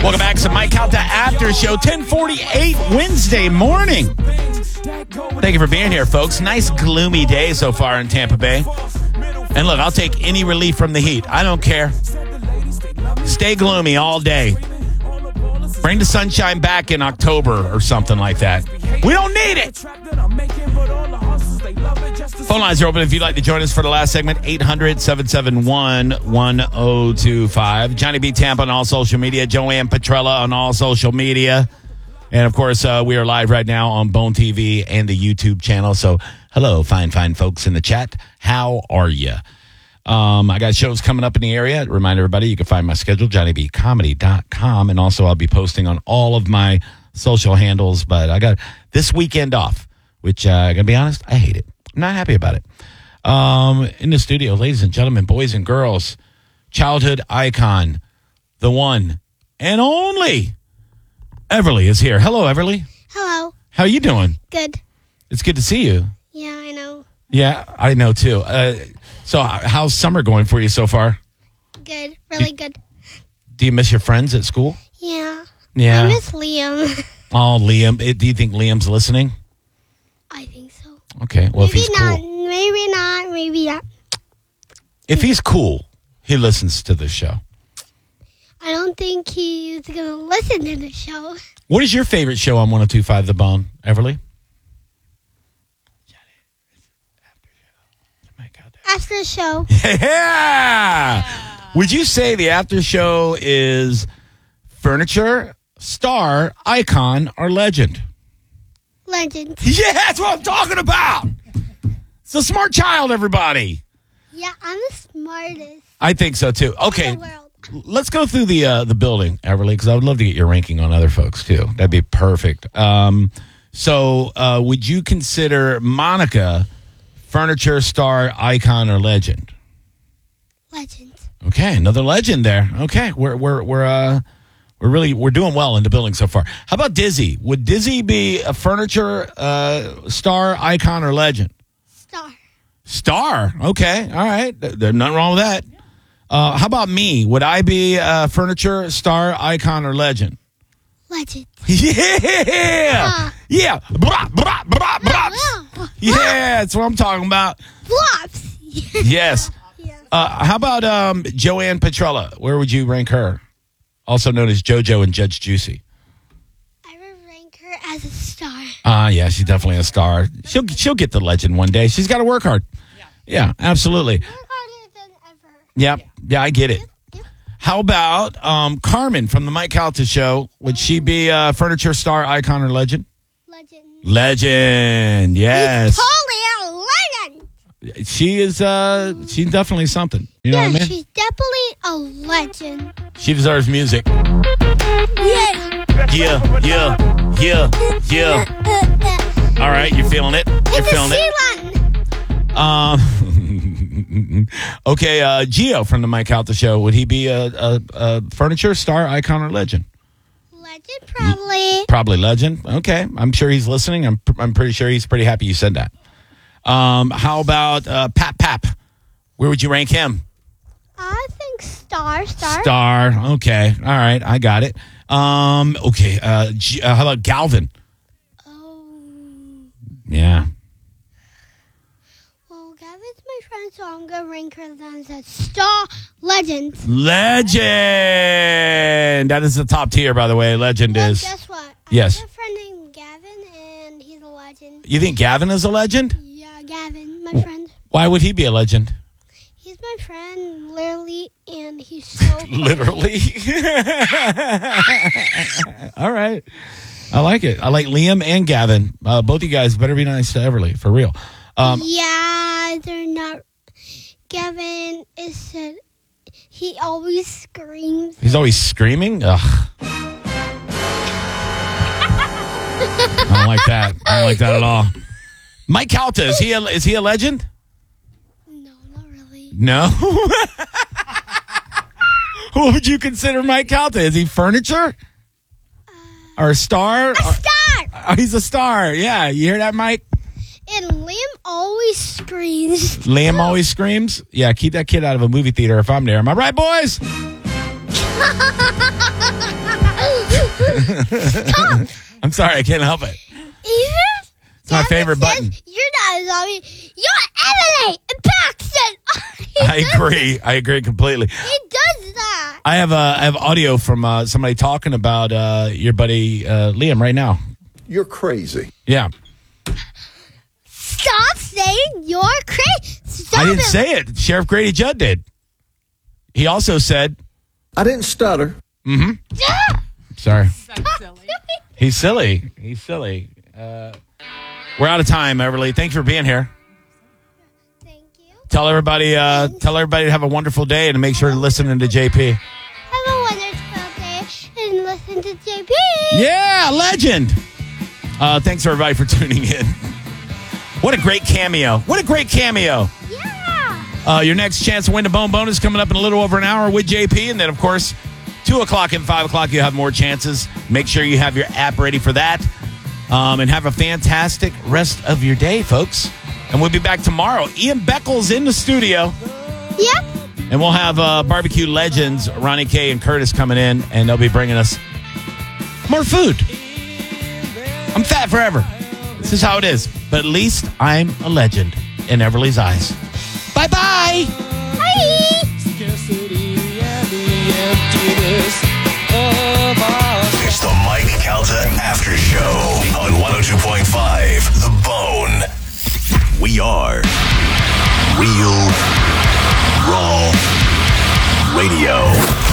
Welcome back to Mike Calta After Show, 10:48 Wednesday morning. Thank you for being here, folks. Nice gloomy day so far in Tampa Bay. And look, I'll take any relief from the heat. I don't care. Stay gloomy all day. Bring the sunshine back in October or something like that. We don't need it. Phone lines are open if you'd like to join us for the last segment. 800-771-1025. Johnny B. Tampa on all social media. Joanne Petrella on all social media. And, of course, we are live right now on Bone TV and the YouTube channel. So, hello, fine folks in the chat. How are you? I got shows coming up in the area. Remind everybody, you can find my schedule, JohnnyBComedy.com. And also, I'll be posting on all of my social handles. But I got this weekend off, which, I'm going to be honest, I hate it. I'm not happy about it. In the studio, ladies and gentlemen, boys and girls, childhood icon, the one and only Everly is here. Hello, Everly. Hello. How you doing? Good. It's good to see you. Yeah, I know. Yeah, I know too. So how's summer going for you so far? Good. Really good. Do you miss your friends at school? Yeah. Yeah. I miss Liam. Oh, Liam. Do you think Liam's listening? I think so. Okay. Well, maybe if he's not. cool. Maybe not. Maybe not. If he's cool, he listens to the show. I don't think he's going to listen to the show. What is your favorite show on 102.5 The Bone, Everly? After the show. Yeah! Would you say the after show is furniture, star, icon, or legend? Legend. Yeah, that's what I'm talking about. It's a smart child, everybody. Yeah, I'm the smartest I think so, too. Okay, in the world. let's go through the building, Everly, because I would love to get your ranking on other folks, too. That'd be perfect. So would you consider Monica furniture, star, icon, or legend? Legend. Okay, another legend there. Okay, we're doing well in the building so far. How about Dizzy? Would Dizzy be a furniture, star, icon, or legend? Star. Star. Okay, all right. There's nothing wrong with that. How about me? Would I be furniture, star, icon, or legend? Legend. Yeah, yeah. Blah, blah, blah, blah. Yeah, that's what I'm talking about. Flops. Yes. How about Joanne Petrella? Where would you rank her? Also known as JoJo and Judge Juicy. I would rank her as a star. Yeah, she's definitely a star. She'll get the legend one day. She's got to work hard. Yeah, absolutely. Work harder than ever. Yep. Yeah, I get it. Yep. How about Carmen from the Mike Calta Show? Would she be a furniture, star, icon, or legend? Legend. Legend. Yes. Totally a legend. She is. She's definitely something. You know what I mean? She's definitely a legend. She deserves music. Yeah. Yeah. All right, you're feeling it. You're feeling it. Okay, Gio from the Mike Calta Show. Would he be a furniture, star, icon, or legend? Legend, probably. Probably legend. Okay, I'm sure he's listening. I'm pretty sure he's pretty happy you said that. How about Pap? Where would you rank him? I think star. Star. Okay. All right. I got it. Okay. How about Galvin? Oh. Yeah. Well, Gavin's my friend, so I'm going to rank her as a star legend. Legend. That is the top tier, by the way. Legend Well, is. guess what? Yes. I have a friend named Gavin, and he's a legend. You think Gavin is a legend? Yeah, Gavin, my friend. Why would he be a legend? He's my friend, literally, and he's so Literally. All right. I like it. I like Liam and Gavin. Both you guys better be nice to Everly, for real. Yeah, they're not. Gavin is. He always screams. He's always screaming? Ugh. I don't like that. I don't like that at all. Mike Calta, is he a legend? No, not really. No? What would you consider Mike Calta? Is he furniture? Or a star? A star! Oh, he's a star. Yeah, you hear that, Mike? And Liam always screams. Liam always screams? Yeah, keep that kid out of a movie theater if I'm there. Am I right, boys? Stop. I'm sorry, I can't help it. It's my favorite button. You're not a zombie. You're Emily and Paxton. I agree completely. He does that. I have audio from somebody talking about your buddy Liam right now. You're crazy. Yeah. Stop saying you're crazy. I didn't say it. Sheriff Grady Judd did. He also said, I didn't stutter. mm-hmm. Yeah. Sorry. He's silly. He's silly. We're out of time, Everly. Thanks for being here. Thank you. Tell everybody to have a wonderful day and make sure to listen to JP. Have a wonderful day and listen to JP. Yeah, legend. Thanks everybody for tuning in. What a great cameo. Yeah. Your next chance to win the Bone Bonus coming up in a little over an hour with JP. And then, of course, 2 o'clock and 5 o'clock, you'll have more chances. Make sure you have your app ready for that. And have a fantastic rest of your day, folks. And we'll be back tomorrow. Ian Beckles in the studio. Yep. And we'll have barbecue legends, Ronnie K and Curtis, coming in. And they'll be bringing us more food. I'm fat forever. This is how it is. But at least I'm a legend in Everly's eyes. Bye-bye. Bye. It's the Mike Calta After Show on 102.5 The Bone. We are Real Raw Radio.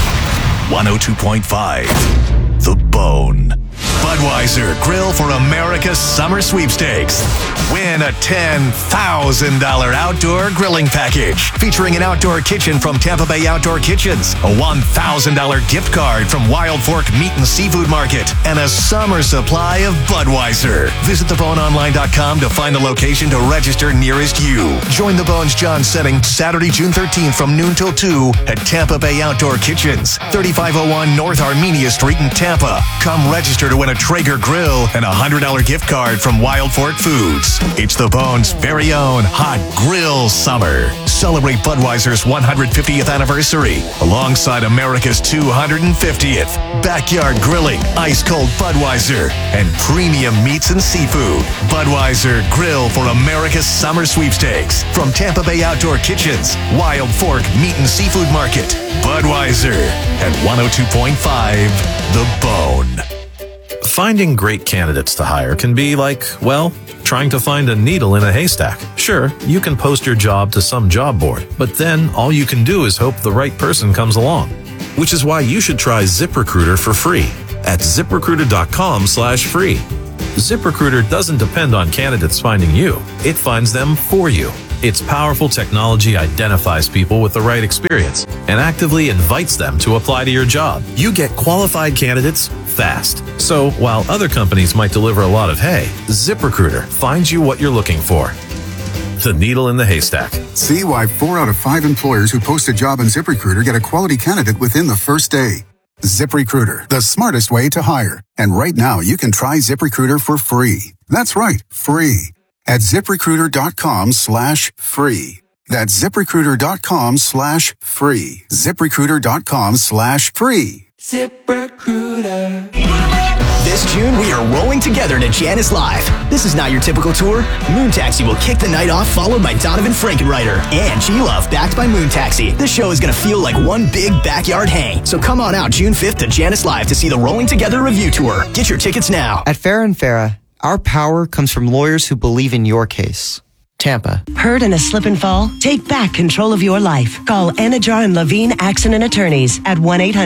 102.5 The Bone. Budweiser Grill for America's Summer Sweepstakes. Win a $10,000 outdoor grilling package featuring an outdoor kitchen from Tampa Bay Outdoor Kitchens, a $1,000 gift card from Wild Fork Meat and Seafood Market, and a summer supply of Budweiser. Visit theboneonline.com to find a location to register nearest you. Join the Bones John setting Saturday, June 13th from noon till 2 at Tampa Bay Outdoor Kitchens, 3501 North Armenia Street in Tampa. Come register to win a Traeger grill and a $100 gift card from Wild Fork Foods. It's the Bones' very own Hot Grill Summer. Celebrate Budweiser's 150th anniversary alongside America's 250th. Backyard grilling, ice-cold Budweiser, and premium meats and seafood. Budweiser Grill for America's Summer Sweepstakes from Tampa Bay Outdoor Kitchens, Wild Fork Meat and Seafood Market. Budweiser at 102.5 The Bone. Finding great candidates to hire can be like, well, trying to find a needle in a haystack. Sure, you can post your job to some job board, but then all you can do is hope the right person comes along. Which is why you should try ZipRecruiter for free at ZipRecruiter.com/free. ZipRecruiter doesn't depend on candidates finding you. It finds them for you. Its powerful technology identifies people with the right experience and actively invites them to apply to your job. You get qualified candidates fast. So while other companies might deliver a lot of hay, ZipRecruiter finds you what you're looking for. The needle in the haystack. See why 4 out of 5 employers who post a job on ZipRecruiter get a quality candidate within the first day. ZipRecruiter, the smartest way to hire. And right now, you can try ZipRecruiter for free. That's right, free. At ZipRecruiter.com/free. That's ZipRecruiter.com/free. ZipRecruiter.com/free. ZipRecruiter. This June, we are rolling together to Janice Live. This is not your typical tour. Moon Taxi will kick the night off, followed by Donovan Frankenreiter and G-Love, backed by Moon Taxi. This show is going to feel like one big backyard hang. So come on out June 5th to Janice Live to see the Rolling Together Review Tour. Get your tickets now. At Farrah & Farrah, our power comes from lawyers who believe in your case. Tampa. Hurt in a slip and fall? Take back control of your life. Call Anajar and Levine Accident Attorneys at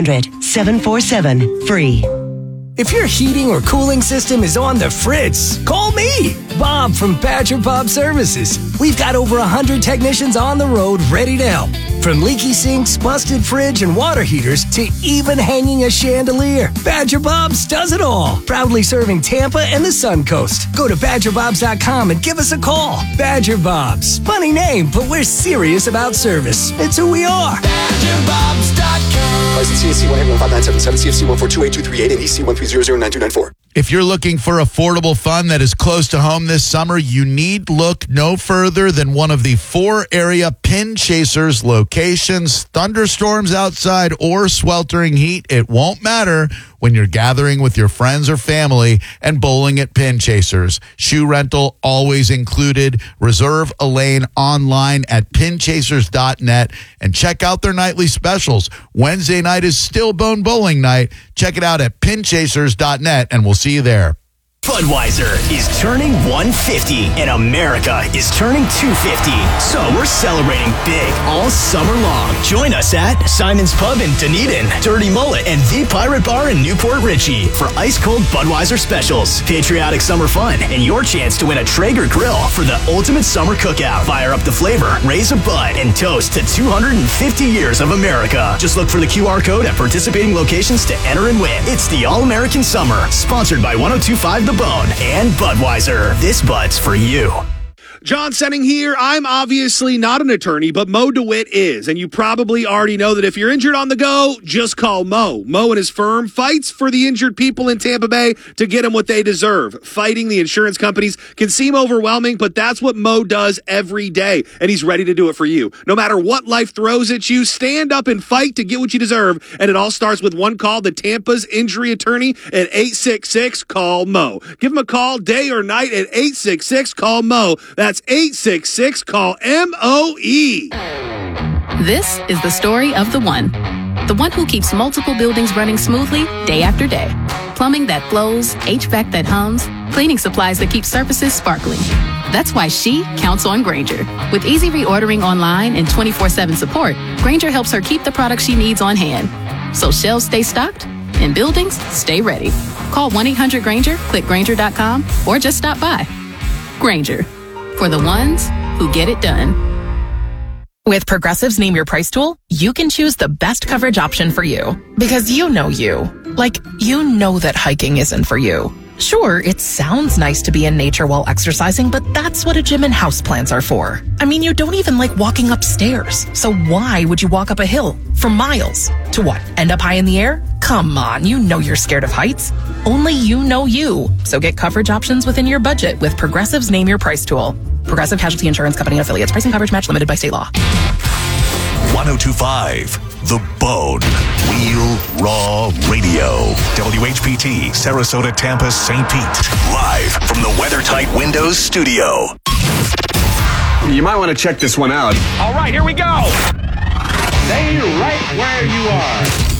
1-800-747-FREE. If your heating or cooling system is on the fritz, call me, Bob from Badger Bob Services. We've got over 100 technicians on the road ready to help. From leaky sinks, busted fridge, and water heaters to even hanging a chandelier, Badger Bob's does it all. Proudly serving Tampa and the Sun Coast. Go to BadgerBobs.com and give us a call. Badger Bobs. Funny name, but we're serious about service. It's who we are. BadgerBobs.com. License CSC 11597, CFC 1428238, and EC 13009294. If you're looking for affordable fun that is close to home this summer, you need look no further than one of the 4 area Pin Chasers locations. Thunderstorms outside or sweltering heat, it won't matter. when you're gathering with your friends or family and bowling at Pin Chasers. Shoe rental always included. Reserve a lane online at pinchasers.net and check out their nightly specials. Wednesday night is Stillbone Bowling Night. Check it out at pinchasers.net and we'll see you there. Budweiser is turning 150 and America is turning 250. So we're celebrating big all summer long. Join us at Simon's Pub in Dunedin, Dirty Mullet, and The Pirate Bar in Newport Richie for ice-cold Budweiser specials, patriotic summer fun, and your chance to win a Traeger grill for the ultimate summer cookout. Fire up the flavor, raise a bud, and toast to 250 years of America. Just look for the QR code at participating locations to enter and win. It's the All-American Summer, sponsored by 1025 The Bone and Budweiser. This Bud's for you. John Senning here. I'm obviously not an attorney, but Mo DeWitt is. And you probably already know that if you're injured on the go, just call Mo. Mo and his firm fights for the injured people in Tampa Bay to get them what they deserve. Fighting the insurance companies can seem overwhelming, but that's what Mo does every day. And he's ready to do it for you. No matter what life throws at you, stand up and fight to get what you deserve. And it all starts with one call to Tampa's injury attorney at 866-CALL-MO. Give him a call day or night at 866-CALL-MO. That's 866-CALL-MOE. This is the story of the one who keeps multiple buildings running smoothly day after day. Plumbing that flows, HVAC that hums, cleaning supplies that keep surfaces sparkling. That's why she counts on Grainger. With easy reordering online and 24/7 support, Grainger helps her keep the products she needs on hand. So shelves stay stocked and buildings stay ready. Call 1-800-GRAINGER, click Grainger.com, or just stop by. Grainger, for the ones who get it done. With Progressive's Name Your Price tool, you can choose the best coverage option for you. Because you know you. Like, you know that hiking isn't for you. Sure, it sounds nice to be in nature while exercising, but that's what a gym and houseplants are for. I mean, you don't even like walking upstairs. So why would you walk up a hill for miles? To what, end up high in the air? Come on, you know you're scared of heights. Only you know you. So get coverage options within your budget with Progressive's Name Your Price tool. Progressive Casualty Insurance Company and affiliates. Price and coverage match limited by state law. 1025 The Bone. Real Raw Radio. WHPT, Sarasota, Tampa, St. Pete. Live from the WeatherTight Windows studio. You might want to check this one out. All right, here we go. Stay right where you are.